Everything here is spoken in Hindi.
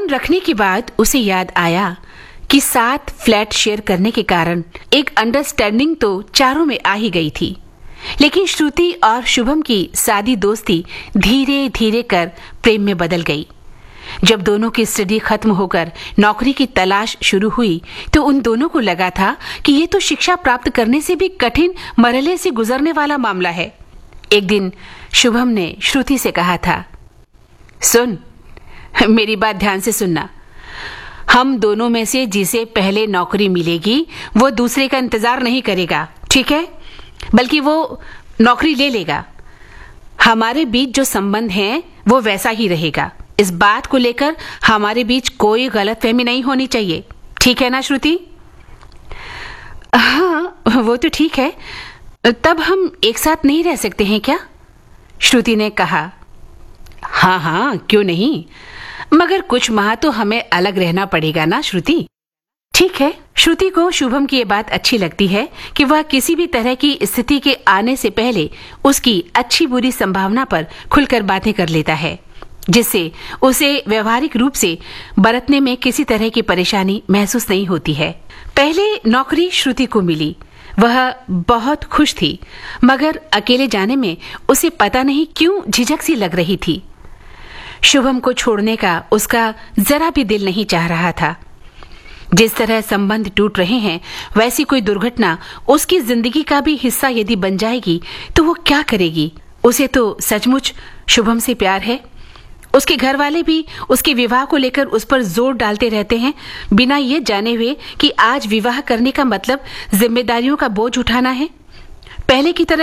फोन रखने के बाद उसे याद आया कि 7 फ्लैट शेयर करने के कारण एक अंडरस्टैंडिंग तो चारों में आ ही गई थी। लेकिन श्रुति और शुभम की सादी दोस्ती धीरे धीरे कर प्रेम में बदल गई। जब दोनों की स्टडी खत्म होकर नौकरी की तलाश शुरू हुई तो उन दोनों को लगा था कि ये तो शिक्षा प्राप्त करने से भी कठिन मरहले से गुजरने वाला मामला है। एक दिन शुभम ने श्रुति से कहा था, सुन, मेरी बात ध्यान से सुनना। हम दोनों में से जिसे पहले नौकरी मिलेगी वो दूसरे का इंतजार नहीं करेगा, ठीक है? बल्कि वो नौकरी ले लेगा। हमारे बीच जो संबंध है वो वैसा ही रहेगा। इस बात को लेकर हमारे बीच कोई गलतफहमी नहीं होनी चाहिए, ठीक है ना श्रुति? हाँ, वो तो ठीक है। तब हम एक साथ नहीं रह सकते हैं क्या? श्रुति ने कहा। हाँ हाँ, क्यों नहीं, मगर कुछ माह तो हमें अलग रहना पड़ेगा ना श्रुति। ठीक है। श्रुति को शुभम की ये बात अच्छी लगती है कि वह किसी भी तरह की स्थिति के आने से पहले उसकी अच्छी बुरी संभावना पर खुलकर बातें कर लेता है, जिससे उसे व्यवहारिक रूप से बरतने में किसी तरह की परेशानी महसूस नहीं होती है। पहले नौकरी श्रुति को मिली, वह बहुत खुश थी, मगर अकेले जाने में उसे पता नहीं क्यों झिझक सी लग रही थी। शुभम को छोड़ने का उसका जरा भी दिल नहीं चाह रहा था। जिस तरह संबंध टूट रहे हैं, वैसी कोई दुर्घटना उसकी जिंदगी का भी हिस्सा यदि बन जाएगी तो वो क्या करेगी? उसे तो सचमुच शुभम से प्यार है। उसके घर वाले भी उसके विवाह को लेकर उस पर जोर डालते रहते हैं, बिना ये जाने हुए कि आज विवाह करने का मतलब जिम्मेदारियों का बोझ उठाना है। पहले की तरह